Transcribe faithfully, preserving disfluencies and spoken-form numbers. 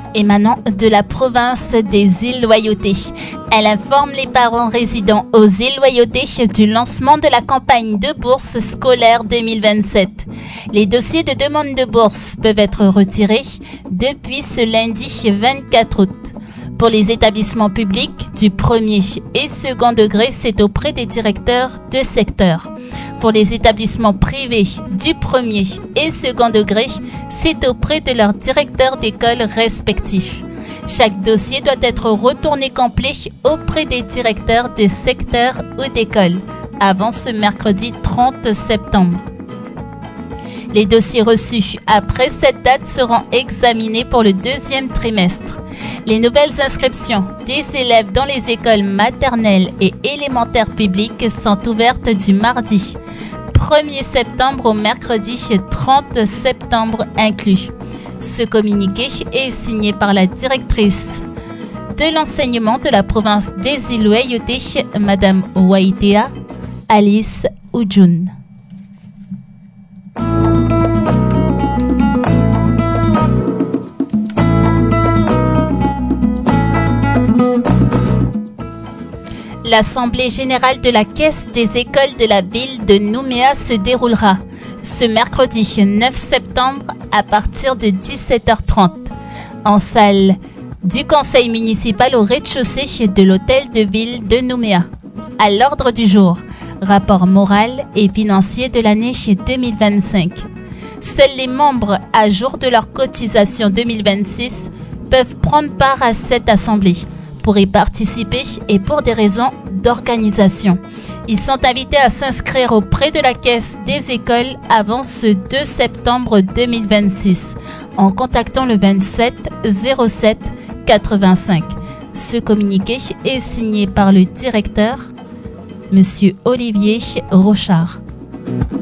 émanant de la province des Îles Loyauté. Elle informe les parents résidant aux Îles Loyauté du lancement de la campagne de bourse scolaire deux mille vingt-sept. Les dossiers de demande de bourse peuvent être retirés depuis ce lundi vingt-quatre août. Pour les établissements publics du premier et second degré, c'est auprès des directeurs de secteur. Pour les établissements privés du premier et second degré, c'est auprès de leurs directeurs d'école respectifs. Chaque dossier doit être retourné complet auprès des directeurs de secteur ou d'école avant ce mercredi trente septembre. Les dossiers reçus après cette date seront examinés pour le deuxième trimestre. Les nouvelles inscriptions des élèves dans les écoles maternelles et élémentaires publiques sont ouvertes du mardi premier septembre au mercredi trente septembre inclus. Ce communiqué est signé par la directrice de l'enseignement de la province des Îles Loyauté, Madame Waitea Alice Ujun. L'Assemblée générale de la Caisse des écoles de la ville de Nouméa se déroulera ce mercredi neuf septembre à partir de dix-sept heures trente en salle du conseil municipal au rez-de-chaussée de l'hôtel de ville de Nouméa. À l'ordre du jour, rapport moral et financier de l'année deux mille vingt-cinq. Seuls les membres à jour de leur cotisation deux mille vingt-six peuvent prendre part à cette assemblée. Pour y participer et pour des raisons d'organisation. Ils sont invités à s'inscrire auprès de la Caisse des écoles avant ce deux septembre deux mille vingt-six en contactant le vingt-sept zéro sept quatre-vingt-cinq. Ce communiqué est signé par le directeur, Monsieur Olivier Rochard.